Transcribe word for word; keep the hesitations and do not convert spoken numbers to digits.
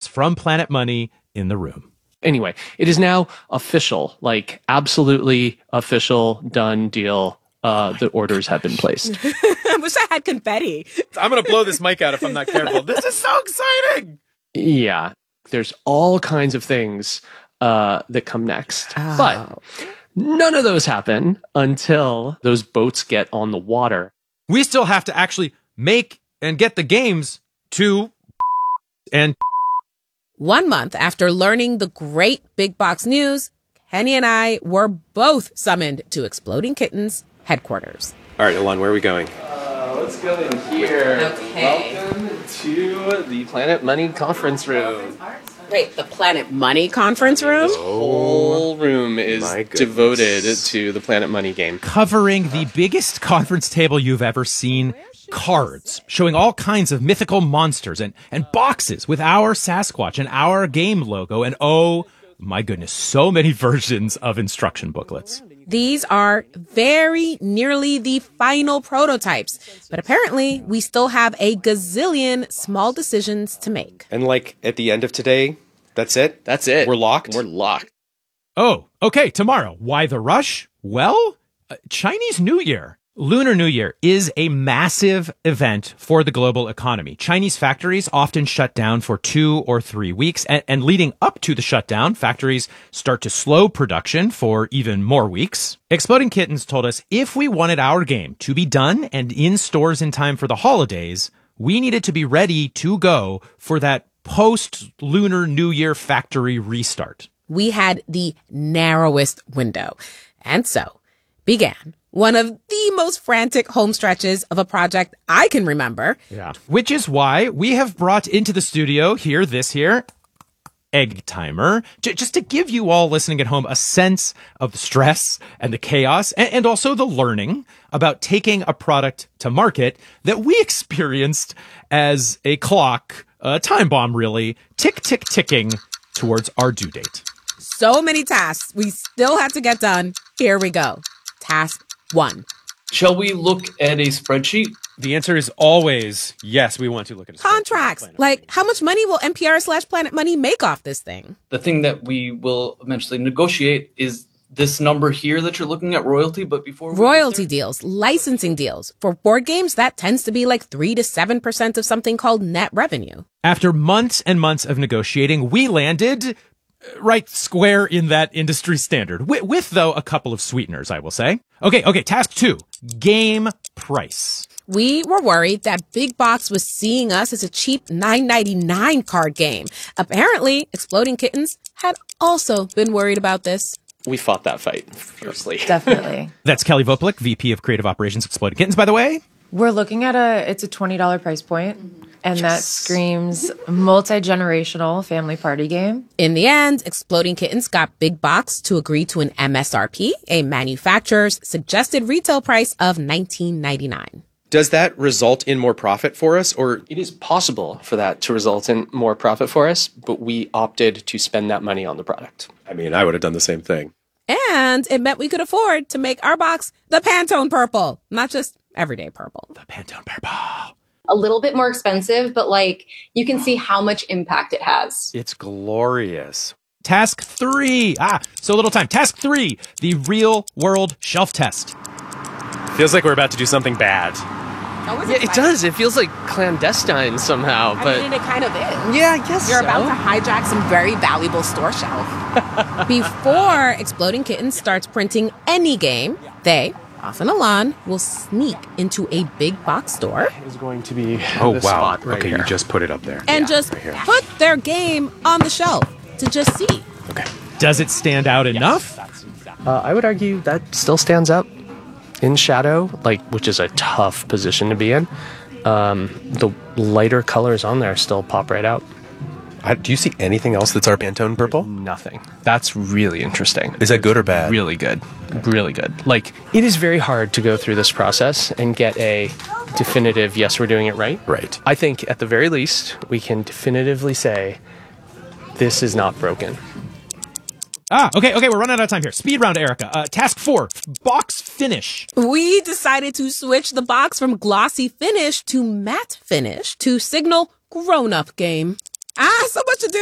from Planet Money in the room. Anyway, it is now official, like absolutely official, done deal. Uh, the orders have been placed. I wish I had confetti. I'm going to blow this mic out if I'm not careful. This is so exciting. Yeah, there's all kinds of things uh, that come next. Oh. But none of those happen until those boats get on the water. We still have to actually make and get the games to and one month after learning the great big box news, Kenny and I were both summoned to Exploding Kittens headquarters. All right, Alon, where are we going? Uh, let's go in here. Okay. Welcome to the Planet Money conference room. Wait, the Planet Money conference room? This whole room is devoted to the Planet Money game. Covering the biggest conference table you've ever seen. Cards showing all kinds of mythical monsters and, and boxes with our Sasquatch and our game logo. And oh my goodness, so many versions of instruction booklets. These are very nearly the final prototypes, but apparently we still have a gazillion small decisions to make. And like at the end of today, that's it? That's it. We're locked? We're locked. Oh, okay, tomorrow. Why the rush? Well, uh, Chinese New Year. Lunar New Year is a massive event for the global economy. Chinese factories often shut down for two or three weeks, and, and leading up to the shutdown, factories start to slow production for even more weeks. Exploding Kittens told us if we wanted our game to be done and in stores in time for the holidays, we needed to be ready to go for that post-Lunar New Year factory restart. We had the narrowest window, and so began one of the most frantic home stretches of a project I can remember. Yeah. Which is why we have brought into the studio here, this here, Egg Timer, j- just to give you all listening at home a sense of the stress and the chaos and, and also the learning about taking a product to market that we experienced as a clock, a time bomb really, tick, tick, ticking towards our due date. So many tasks we still had to get done. Here we go. Task one. Shall we look at a spreadsheet? The answer is always yes, we want to look at a contracts. Like, how much money will N P R slash Planet Money make off this thing? The thing that we will eventually negotiate is this number here that you're looking at, royalty, but before... Royalty deals, licensing deals. For board games, that tends to be like three to seven percent of something called net revenue. After months and months of negotiating, we landed right square in that industry standard. With, with, though, a couple of sweeteners, I will say. Okay, okay, task two, game price. We were worried that Big Box was seeing us as a cheap nine ninety-nine card game. Apparently, Exploding Kittens had also been worried about this. We fought that fight fiercely. Definitely. That's Kelly Voplik, V P of Creative Operations, Exploding Kittens, by the way. We're looking at a, it's a twenty dollars price point, and yes. That screams multi-generational family party game. In the end, Exploding Kittens got Big Box to agree to an M S R P, a manufacturer's suggested retail price of nineteen ninety-nine. Does that result in more profit for us, or? It is possible for that to result in more profit for us, but we opted to spend that money on the product. I mean, I would have done the same thing. And it meant we could afford to make our box the Pantone purple, not just everyday purple. The Pantone purple. A little bit more expensive, but like you can see how much impact it has. It's glorious. Task three. Ah, so little time. Task three, the real world shelf test. Feels like we're about to do something bad. Oh, yeah, it does. It feels like clandestine somehow, I but mean, it kind of is. Yeah, I guess You're so. about to hijack some very valuable store shelf. Before Exploding Kittens starts printing any game, they, Off and Alon, will sneak into a big box store. It's going to be oh this wow. spot right okay, here. You just put it up there. And yeah, just right put their game on the shelf to just see. Okay. Does it stand out yes. enough? Uh, I would argue that still stands up in shadow, like which is a tough position to be in. Um, the lighter colors on there still pop right out. I, do you see anything else that's our Pantone purple? Nothing. That's really interesting. Is that good or bad? Really good. Really good. Like, it is very hard to go through this process and get a definitive, yes, we're doing it right. Right. I think at the very least, we can definitively say, this is not broken. Ah, okay, okay, we're running out of time here. Speed round, Erica. Uh, task four, box finish. We decided to switch the box from glossy finish to matte finish to signal grown-up game. Ah, so much to do.